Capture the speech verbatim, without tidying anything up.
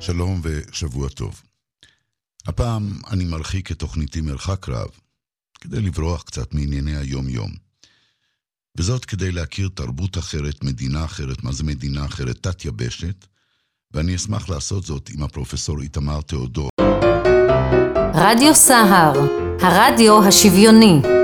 שלום ושבוע טוב. הפעם אני מרחיק את תוכניתי מרחק רב, כדי לברוח קצת מענייני היום-יום. וזאת כדי להכיר תרבות אחרת, מדינה אחרת, מה זה מדינה אחרת, תת יבשת, ואני אשמח לעשות זאת עם הפרופסור איתמר תיאודור. רדיו סהר, הרדיו השוויוני.